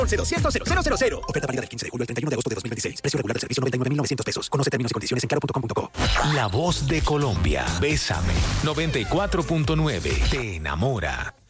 11-200-0000. Oferta válida del 15 de julio al 31 de agosto de 2026. Precio regular del servicio 99.900 pesos. Conoce términos y condiciones en claro.com.co. La voz de Colombia. Bésame. 94.9. Te enamora.